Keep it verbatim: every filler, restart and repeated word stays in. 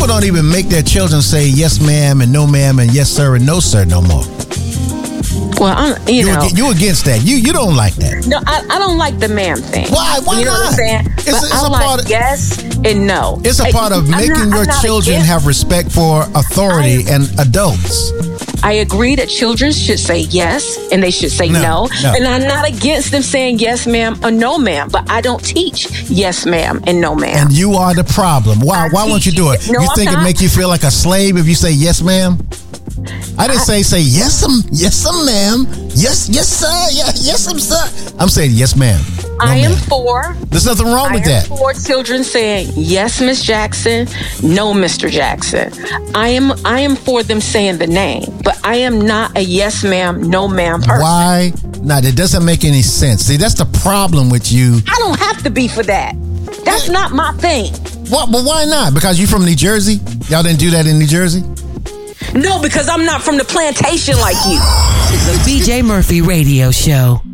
people don't even make their children say yes, ma'am, and no, ma'am, and yes, sir, and no, sir, no more. Well, I'm, you, you know, you against that? You you don't like that? No, I, I don't like the ma'am thing. Why? Why you know not? What I'm saying? It's, it's I a like part of, yes and no. It's a part I, of making not, your children have respect for authority I, and adults. I agree that children should say yes and they should say no, no. no. And I'm not against them saying yes, ma'am, or no, ma'am. But I don't teach yes, ma'am, and no, ma'am. And you are the problem. Why? I why won't you do it? No, you I'm think not. it make you feel like a slave if you say yes, ma'am? I didn't I, say say yes, um, yes, um, ma'am. Yes, yes, sir. Yeah, yes, um, sir. I'm saying yes, ma'am. No, I am ma'am. for. There's nothing wrong I with that. I am for children saying yes, Miss Jackson, no, Mister Jackson. I am. I am for them saying the name, but I am not a yes, ma'am, no, ma'am person. Why? No, that doesn't make any sense. See, that's the problem with you. I don't have to be for that. That's not my thing. What? But why not? Because you from New Jersey? Y'all didn't do that in New Jersey? No, because I'm not from the plantation like you. The B J Murphy Radio Show.